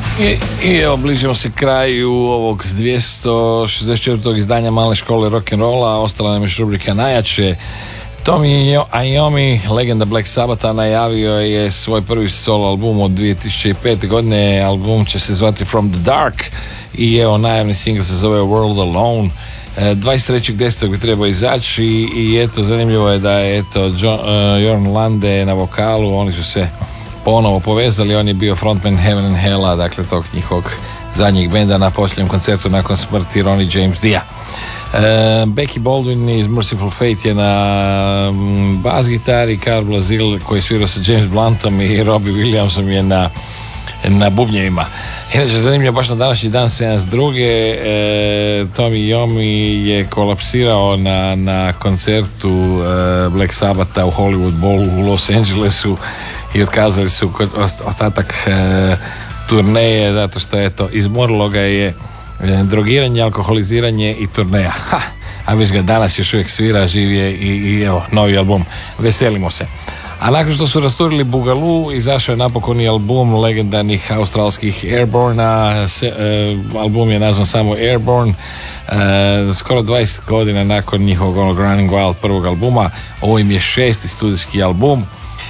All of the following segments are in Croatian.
I evo, bližimo se kraju ovog 264. izdanja Male škole rock'n'rolla. Ostala nam još rubrika najjače. Tommy Iommi, legenda Black Sabbatha, najavio je svoj prvi solo album od 2005. godine. Album će se zvati From the Dark i evo, najavni single se zove World Alone. 23.10. bi trebao izaći i eto, zanimljivo je da je Jørn Lande na vokalu. Oni su se ponovo povezali, on je bio frontman Heaven and Hella, dakle tog njihovog zadnjih benda na posljednjem koncertu nakon smrti Ronnie James Dia. Becky Baldwin iz Merciful Fate je na bas gitari, Karl Brazil koji je svirao sa James Bluntom i Robbie Williamsom je na bubnjevima. Inače, zanimljivo, baš na današnji dan 72. Tommy Iommi je kolapsirao na koncertu Black Sabbatha u Hollywood Bowlu u Los Angelesu i otkazali su ostatak turneje zato što izmorilo ga je drogiranje, alkoholiziranje i turneja. A viš ga, danas još uvijek svira, živ je i evo, novi album. Veselimo se. A nakon što su rasturili Boogaloo, izašao je napokon i album legendarnih australskih Airborna. Album je nazvan samo Airborne. Skoro 20 godina nakon njihovog Running Wild prvog albuma. Ovo im je 6. studijski album.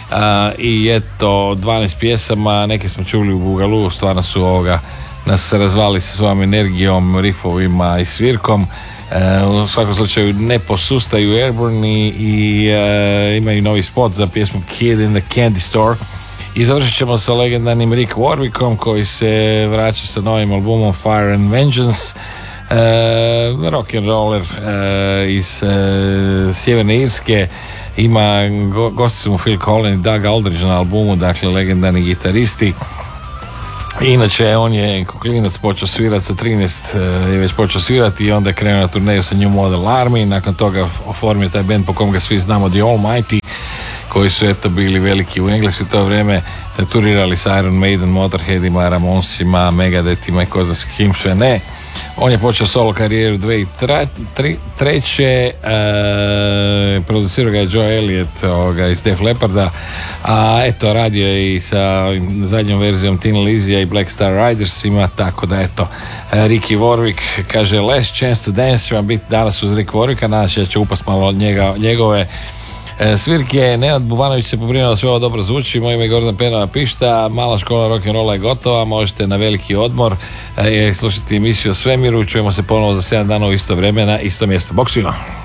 I eto, 12 pjesama, neke smo čuli u Boogaloo, stvarno su nas razvali sa svojom energijom, riffovima i svirkom. U svakom slučaju ne posustaju Airborne i imaju novi spot za pjesmu Kid in the Candy Store. I završit ćemo sa legendarnim Rick Warwickom koji se vraća sa novim albumom Fire and Vengeance. Rock'n'roller iz Sjeverne Irske. Ima gosti su mu Phil Collins i Doug Aldridge na albumu, dakle legendarni gitaristi. Inače, on je klinac počeo svirati sa 13, je već počeo svirati i onda je krenuo na turneju sa New Model Army. Nakon toga oformio taj band po kom ga svi znamo, The Almighty, koji su bili veliki u Engleskoj to vrijeme, turirali sa Iron Maiden, Motorheadima, Ramonsima, Megadethima i ko zna s kim sve ne. On je počeo solo karijeru 2003. Producirao ga je Joe Elliott iz Def Lepparda, a eto, radio je i sa zadnjom verzijom Tin Lizzy i Black Star Ridersima, tako da eto, Ricky Warwick kaže Last Chance to Dance će vam biti danas uz Rick Warwicka, nadam se da će upast malo od njegove svirke. Nenad Bubanović se pobrinuo da sve ovo dobro zvuči. Moje ime je Gordon Penova Pišta. Mala škola rock'n'rolla je gotova. Možete na veliki odmor slušati emisiju o svemiru. Čujemo se ponovo za 7 dana u isto vreme na isto mjesto. Bok svima.